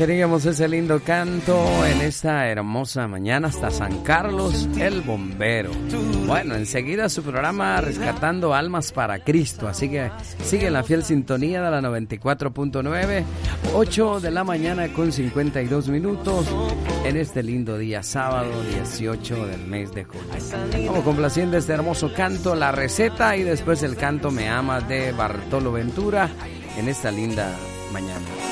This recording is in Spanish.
teníamos ese lindo canto en esta hermosa mañana hasta San Carlos, el bombero. Bueno, enseguida su programa Rescatando Almas para Cristo, así que sigue la fiel sintonía de la 94.9, 8 de la mañana con 52 minutos en este lindo día sábado 18 del mes de julio. Vamos complaciendo este hermoso canto, La Receta, y después el canto Me Amas de Bartolo Ventura en esta linda mañana.